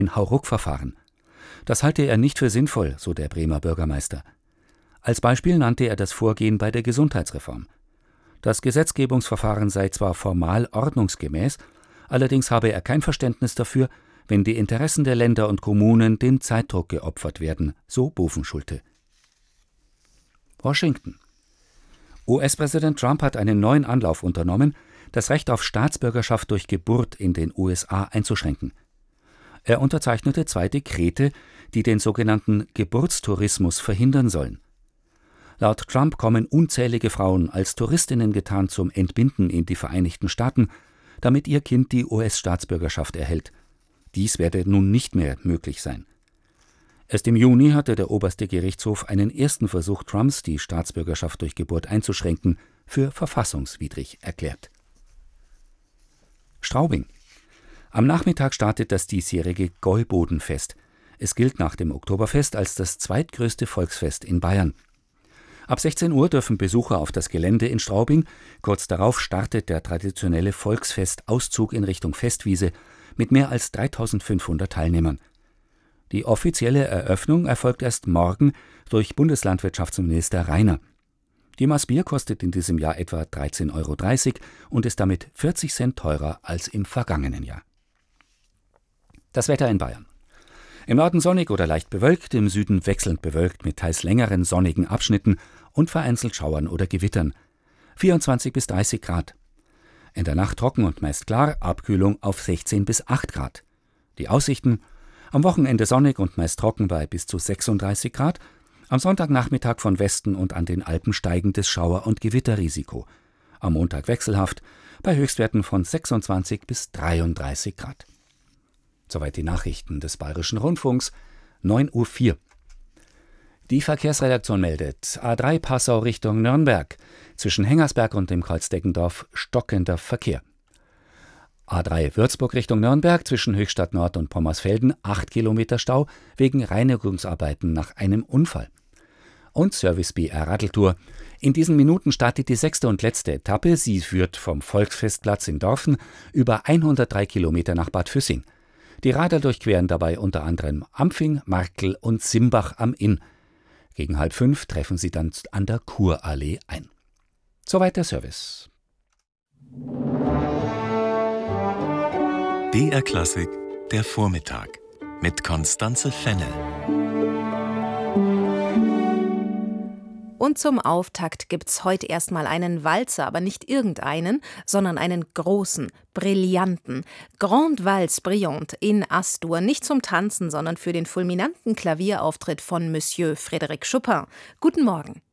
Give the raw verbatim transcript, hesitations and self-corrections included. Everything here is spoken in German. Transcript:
ein Hauruck-Verfahren. Das halte er nicht für sinnvoll, so der Bremer Bürgermeister. Als Beispiel nannte er das Vorgehen bei der Gesundheitsreform. Das Gesetzgebungsverfahren sei zwar formal ordnungsgemäß, allerdings habe er kein Verständnis dafür, wenn die Interessen der Länder und Kommunen dem Zeitdruck geopfert werden, so Bovenschulte. Washington. U S-Präsident Trump hat einen neuen Anlauf unternommen, das Recht auf Staatsbürgerschaft durch Geburt in den U S A einzuschränken. Er unterzeichnete zwei Dekrete, die den sogenannten Geburtstourismus verhindern sollen. Laut Trump kommen unzählige Frauen als Touristinnen getarnt zum Entbinden in die Vereinigten Staaten, damit ihr Kind die U S-Staatsbürgerschaft erhält. Dies werde nun nicht mehr möglich sein. Erst im Juni hatte der oberste Gerichtshof einen ersten Versuch Trumps, die Staatsbürgerschaft durch Geburt einzuschränken, für verfassungswidrig erklärt. Straubing. Am Nachmittag startet das diesjährige Gäubodenfest. Es gilt nach dem Oktoberfest als das zweitgrößte Volksfest in Bayern. Ab sechzehn Uhr dürfen Besucher auf das Gelände in Straubing. Kurz darauf startet der traditionelle Volksfest-Auszug in Richtung Festwiese mit mehr als dreitausendfünfhundert Teilnehmern. Die offizielle Eröffnung erfolgt erst morgen durch Bundeslandwirtschaftsminister Rainer. Die Maß Bier kostet in diesem Jahr etwa dreizehn Euro dreißig und ist damit vierzig Cent teurer als im vergangenen Jahr. Das Wetter in Bayern. Im Norden sonnig oder leicht bewölkt, im Süden wechselnd bewölkt mit teils längeren sonnigen Abschnitten und vereinzelt Schauern oder Gewittern. vierundzwanzig bis dreißig Grad. In der Nacht trocken und meist klar, Abkühlung auf sechzehn bis acht Grad. Die Aussichten: am Wochenende sonnig und meist trocken bei bis zu sechsunddreißig Grad. Am Sonntagnachmittag von Westen und an den Alpen steigendes Schauer- und Gewitterrisiko. Am Montag wechselhaft bei Höchstwerten von sechsundzwanzig bis dreiunddreißig Grad. Soweit die Nachrichten des Bayerischen Rundfunks, neun Uhr vier. Die Verkehrsredaktion meldet: A drei Passau Richtung Nürnberg. Zwischen Hengersberg und dem Kreuz Deggendorf stockender Verkehr. A drei Würzburg Richtung Nürnberg zwischen Höchstadt Nord und Pommersfelden acht Kilometer Stau wegen Reinigungsarbeiten nach einem Unfall. Und Service B R Radltour. In diesen Minuten startet die sechste und letzte Etappe. Sie führt vom Volksfestplatz in Dorfen über hundertdrei Kilometer nach Bad Füssing. Die Radler durchqueren dabei unter anderem Ampfing, Markl und Simbach am Inn. Gegen halb fünf treffen sie dann an der Kurallee ein. Soweit der Service. B R Klassik, der Vormittag mit Constanze Fennel. Und zum Auftakt gibt's heute erstmal einen Walzer, aber nicht irgendeinen, sondern einen großen, brillanten Grande Valse Brillante in As-Dur, nicht zum Tanzen, sondern für den fulminanten Klavierauftritt von Monsieur Frédéric Chopin. Guten Morgen.